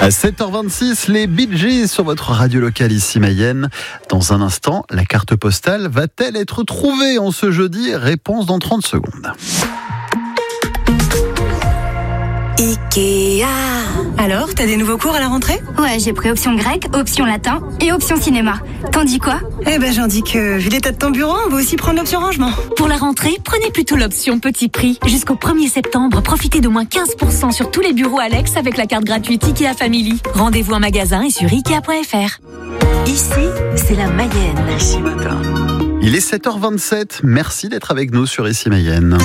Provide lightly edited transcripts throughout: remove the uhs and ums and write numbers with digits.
À 7h26, les Bee Gees sur votre radio locale ici Mayenne. Dans un instant, la carte postale va-t-elle être trouvée en ce jeudi ? Réponse dans 30 secondes. Ikea. Alors, t'as des nouveaux cours à la rentrée ? Ouais, j'ai pris option grec, option latin et option cinéma. T'en dis quoi ? Eh ben, j'en dis que, vu l'état de ton bureau, on va aussi prendre l'option rangement. Pour la rentrée, prenez plutôt l'option petit prix. Jusqu'au 1er septembre, profitez d'au moins 15% sur tous les bureaux Alex avec la carte gratuite Ikea Family. Rendez-vous en magasin et sur Ikea.fr. Ici, c'est la Mayenne. Ici matin. Il est 7h27. Merci d'être avec nous sur Ici Mayenne.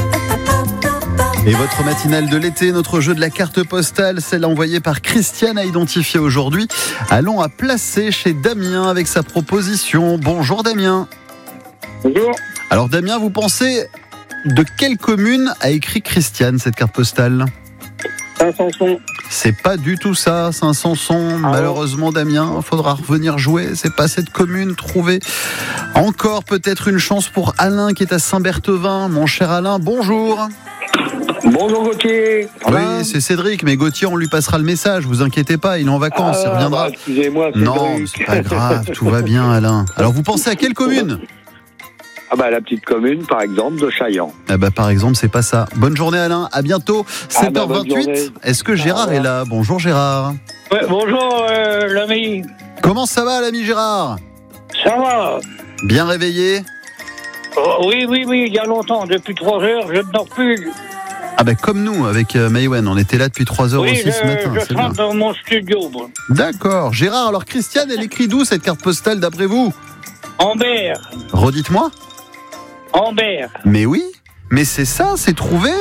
Et votre matinale de l'été, notre jeu de la carte postale, celle envoyée par Christiane à identifier aujourd'hui. Allons à placer chez Damien avec sa proposition. Bonjour Damien. Bonjour. Alors Damien, vous pensez de quelle commune a écrit Christiane cette carte postale ? Saint-Sanson. C'est pas du tout ça, Saint-Sanson. Malheureusement Damien, il faudra revenir jouer. C'est pas cette commune trouvée. Encore peut-être une chance pour Alain qui est à Saint-Berthevin. Mon cher Alain, bonjour. Bonjour Gauthier. Oui, c'est Cédric, mais Gauthier, on lui passera le message, vous inquiétez pas, il est en vacances, il reviendra. Excusez-moi, Cédric. Non, c'est pas grave, tout va bien Alain. Alors vous pensez à quelle commune ? La petite commune, par exemple, de Chaillan. Par exemple, c'est pas ça. Bonne journée Alain, à bientôt. 7h28, bonne journée. Est-ce que Gérard est là ? Bonjour Gérard. Ouais, bonjour l'ami. Comment ça va l'ami Gérard ? Ça va? Bien réveillé ? Oui, il y a longtemps, depuis 3 heures, je ne dors plus. Comme nous, avec Maïwen, on était là depuis 3 heures aussi ce matin. Je rentre dans mon studio. Moi. D'accord. Gérard, alors Christiane, elle écrit d'où cette carte postale d'après vous ? Ambert. Redites-moi. Ambert. Mais oui, mais c'est ça, c'est trouvé.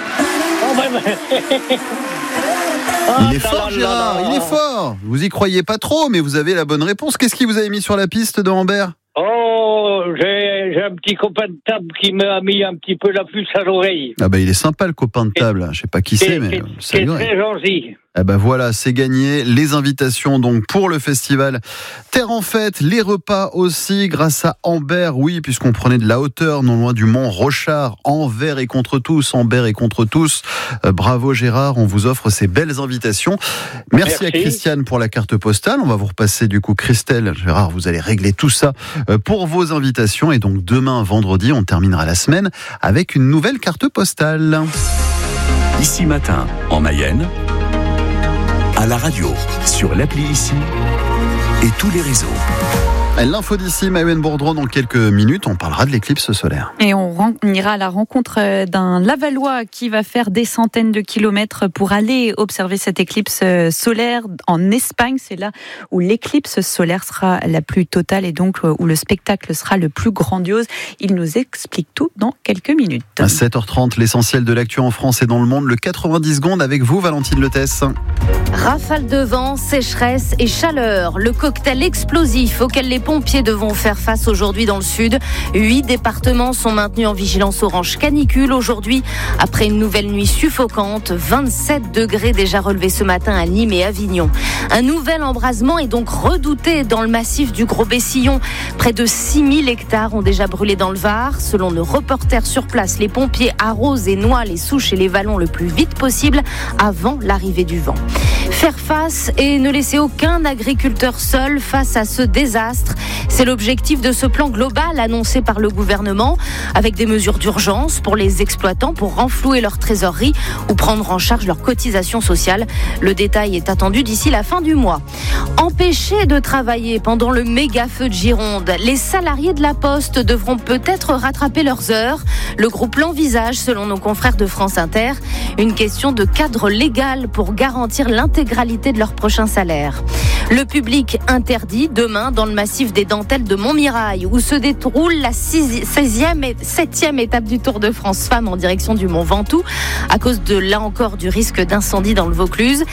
Il est fort Gérard, il est fort. Vous y croyez pas trop, mais vous avez la bonne réponse. Qu'est-ce qui vous avez mis sur la piste de Ambert ? J'ai un petit copain de table qui m'a mis un petit peu la puce à l'oreille. Il est sympa le copain de table. Je sais pas qui c'est, mais c'est très gentil. Voilà, c'est gagné. Les invitations donc pour le festival Terre en Fête, les repas aussi grâce à Ambert. Oui, puisqu'on prenait de la hauteur non loin du Mont Rochard. Envers et contre tous, Ambert et contre tous. Bravo Gérard, on vous offre ces belles invitations. Merci à Christiane pour la carte postale. On va vous repasser du coup Christelle. Gérard, vous allez régler tout ça pour vos invitations. Et donc demain, vendredi, on terminera la semaine avec une nouvelle carte postale. Ici matin, en Mayenne, à la radio, sur l'appli Ici et tous les réseaux. L'info d'ici, Maïwen Bourdron, dans quelques minutes, on parlera de l'éclipse solaire. Et on ira à la rencontre d'un Lavallois qui va faire des centaines de kilomètres pour aller observer cette éclipse solaire en Espagne. C'est là où l'éclipse solaire sera la plus totale et donc où le spectacle sera le plus grandiose. Il nous explique tout dans quelques minutes. À 7h30, l'essentiel de l'actu en France et dans le monde, le 90 secondes avec vous, Valentine Letesse. Rafale de vent, sécheresse et chaleur. Le cocktail explosif auquel les pompiers devront faire face aujourd'hui dans le sud. 8 départements sont maintenus en vigilance orange canicule aujourd'hui. Après une nouvelle nuit suffocante, 27 degrés déjà relevés ce matin à Nîmes et Avignon. Un nouvel embrasement est donc redouté dans le massif du Gros-Bessillon. Près de 6000 hectares ont déjà brûlé dans le Var. Selon nos reporters sur place, les pompiers arrosent et noient les souches et les vallons le plus vite possible avant l'arrivée du vent. Faire face et ne laisser aucun agriculteur seul face à ce désastre. C'est l'objectif de ce plan global annoncé par le gouvernement, avec des mesures d'urgence pour les exploitants pour renflouer leur trésorerie ou prendre en charge leur cotisation sociale. Le détail est attendu d'ici la fin du mois. Empêchés de travailler pendant le méga feu de Gironde, les salariés de la Poste devront peut-être rattraper leurs heures. Le groupe l'envisage, selon nos confrères de France Inter. Une question de cadre légal pour garantir l'intégralité de leur prochain salaire. Le public interdit demain dans le massif des Dentelles de Montmirail, où se déroule la 7e étape du Tour de France Femmes en direction du Mont Ventoux, à cause de, là encore, du risque d'incendie dans le Vaucluse.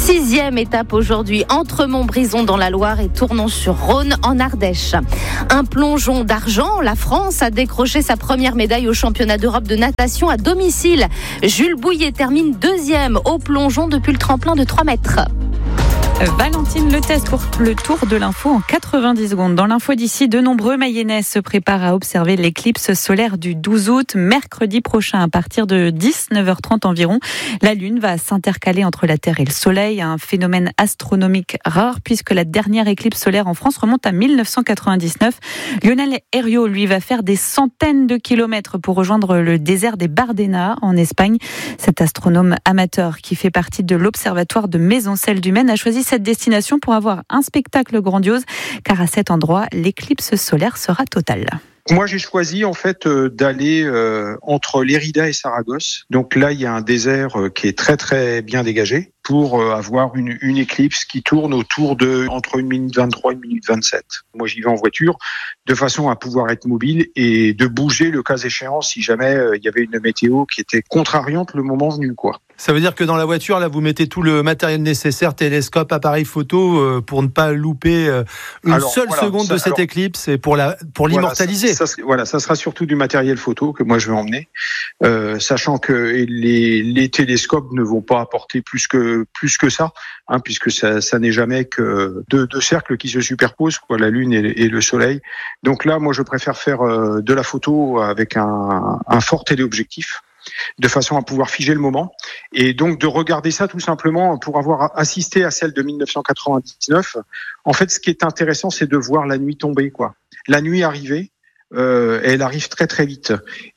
6e étape aujourd'hui entre Montbrison dans la Loire et Tournon-sur-Rhône en Ardèche. Un plongeon d'argent, la France a décroché sa première médaille au championnat d'Europe de natation à domicile. Jules Bouillet termine 2e au plongeon depuis le tremplin de 3 mètres. Valentine Le Test pour le tour de l'info en 90 secondes. Dans l'info d'ici, de nombreux Mayennais se préparent à observer l'éclipse solaire du 12 août, mercredi prochain à partir de 19h30 environ. La Lune va s'intercaler entre la Terre et le Soleil, un phénomène astronomique rare puisque la dernière éclipse solaire en France remonte à 1999. Lionel Herriot, lui, va faire des centaines de kilomètres pour rejoindre le désert des Bardenas en Espagne. Cet astronome amateur qui fait partie de l'observatoire de Maisoncelles du Maine a choisi cette destination pour avoir un spectacle grandiose, car à cet endroit, l'éclipse solaire sera totale. Moi, j'ai choisi en fait d'aller entre Lérida et Saragosse. Donc là, il y a un désert qui est très très bien dégagé pour avoir une éclipse qui tourne autour de entre 1 minute 23 et 1 minute 27. Moi, j'y vais en voiture de façon à pouvoir être mobile et de bouger le cas échéant si jamais il y avait une météo qui était contrariante le moment venu, quoi. Ça veut dire que dans la voiture, là, vous mettez tout le matériel nécessaire, télescope, appareil photo, pour ne pas louper une seconde de cette éclipse et pour l'immortaliser. Ça sera surtout du matériel photo que moi je vais emmener, sachant que les télescopes ne vont pas apporter plus que ça, puisque ça n'est jamais que deux cercles qui se superposent, quoi, la Lune et le Soleil. Donc là, moi, je préfère faire de la photo avec un fort téléobjectif, de façon à pouvoir figer le moment, et donc de regarder ça tout simplement pour avoir assisté à celle de 1999. En fait, ce qui est intéressant, c'est de voir la nuit tomber, quoi. La nuit arriver, elle arrive très très vite.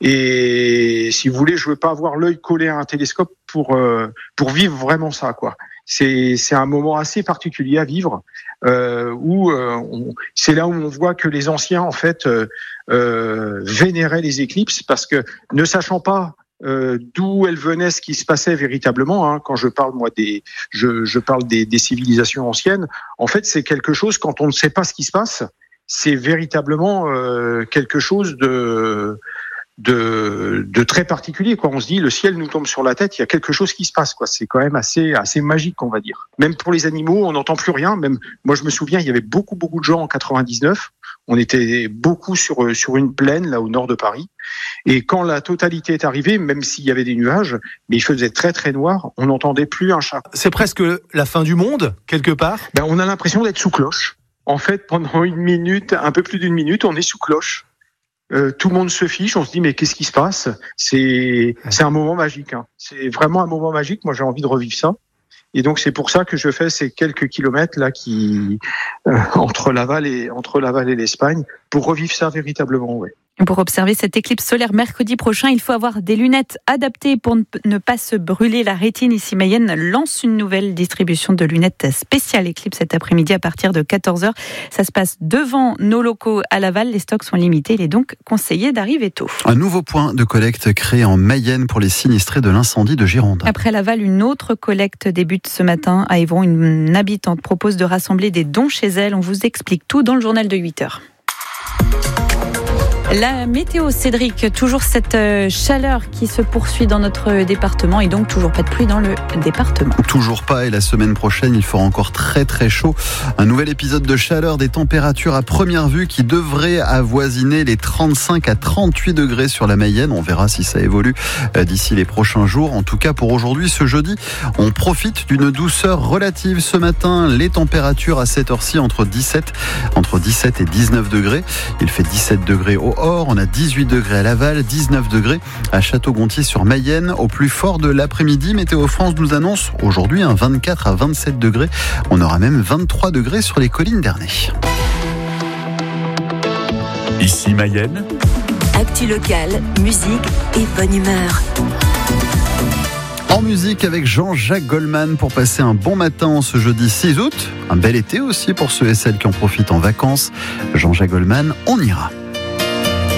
Et si vous voulez, je veux pas avoir l'œil collé à un télescope pour vivre vraiment ça, quoi. C'est un moment assez particulier à vivre, où c'est là où on voit que les anciens en fait vénéraient les éclipses, parce que ne sachant pas d'où elles venaient, ce qui se passait véritablement, quand je parle moi je parle des civilisations anciennes, en fait c'est quelque chose, quand on ne sait pas ce qui se passe, c'est véritablement quelque chose de très particulier, quoi. On se dit, le ciel nous tombe sur la tête, il y a quelque chose qui se passe, quoi. C'est quand même assez magique, on va dire. Même pour les animaux, on n'entend plus rien. Même moi, je me souviens, il y avait beaucoup de gens en 99. On était beaucoup sur une plaine là au nord de Paris. Et quand la totalité est arrivée, même s'il y avait des nuages, mais il faisait très très noir, on n'entendait plus un chat. C'est presque la fin du monde, quelque part. On a l'impression d'être sous cloche. En fait, pendant une minute, un peu plus d'une minute, on est sous cloche. Tout le monde se fiche, on se dit mais qu'est-ce qui se passe ? C'est un moment magique, C'est vraiment un moment magique. Moi, j'ai envie de revivre ça. Et donc c'est pour ça que je fais ces quelques kilomètres là qui entre Laval et l'Espagne pour revivre ça véritablement, ouais. Pour observer cette éclipse solaire mercredi prochain, il faut avoir des lunettes adaptées pour ne pas se brûler la rétine. Ici, Mayenne lance une nouvelle distribution de lunettes spéciales éclipse cet après-midi à partir de 14h. Ça se passe devant nos locaux à Laval. Les stocks sont limités. Il est donc conseillé d'arriver tôt. Un nouveau point de collecte créé en Mayenne pour les sinistrés de l'incendie de Gironde. Après Laval, une autre collecte débute ce matin à Évron. Une habitante propose de rassembler des dons chez elle. On vous explique tout dans le journal de 8h. La météo, Cédric, toujours cette chaleur qui se poursuit dans notre département et donc toujours pas de pluie dans le département. Toujours pas, et la semaine prochaine, il fera encore très très chaud. Un nouvel épisode de chaleur, des températures à première vue qui devraient avoisiner les 35 à 38 degrés sur la Mayenne. On verra si ça évolue d'ici les prochains jours. En tout cas, pour aujourd'hui, ce jeudi, on profite d'une douceur relative. Ce matin, les températures à cette heure-ci entre 17 et 19 degrés. Il fait 17 degrés au Or, on a 18 degrés à Laval, 19 degrés à Château-Gontier-sur-Mayenne. Au plus fort de l'après-midi, Météo France nous annonce aujourd'hui un 24 à 27 degrés. On aura même 23 degrés sur les collines d'Ernée. Ici Mayenne. Actu locale, musique et bonne humeur. En musique avec Jean-Jacques Goldman pour passer un bon matin ce jeudi 6 août. Un bel été aussi pour ceux et celles qui en profitent en vacances. Jean-Jacques Goldman, on ira.